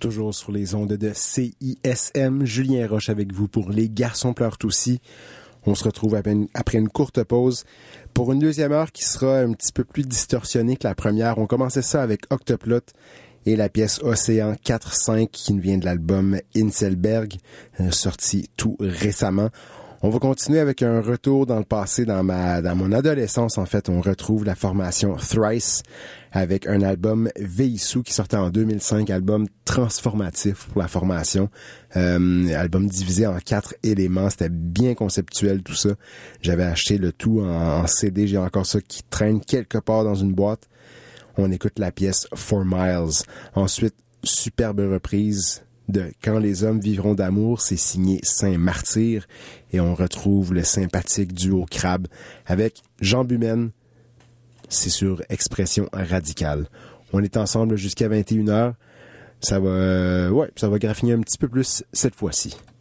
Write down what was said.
Toujours sur les ondes de CISM, Julien Roche avec vous pour Les Garçons pleurent aussi. On se retrouve après une courte pause pour une deuxième heure qui sera un petit peu plus distorsionnée que la première. On commençait ça avec Octoplot et la pièce Océan 4-5 qui nous vient de l'album Inselberg, sorti tout récemment. On va continuer avec un retour dans le passé, dans mon adolescence en fait. On retrouve la formation Thrice avec un album Veisu qui sortait en 2005, album transformatif pour la formation, album divisé en 4 éléments. C'était bien conceptuel tout ça. J'avais acheté le tout en CD, j'ai encore ça qui traîne quelque part dans une boîte. On écoute la pièce 4 Miles. Ensuite, superbe reprise de Quand les hommes vivront d'amour, c'est signé Saint-Martyr et on retrouve le sympathique duo Crabe avec Jean Bumen. C'est sur Expression radicale. On est ensemble jusqu'à 21h. Ça va graffiner un petit peu plus cette fois-ci.